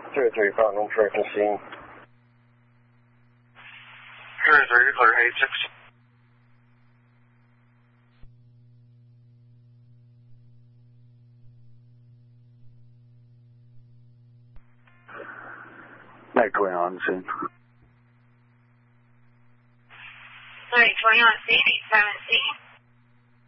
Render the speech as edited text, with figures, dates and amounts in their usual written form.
33 Fountain frequency. 33 clear 86. Night 20 on scene. Night 20 on scene, 817.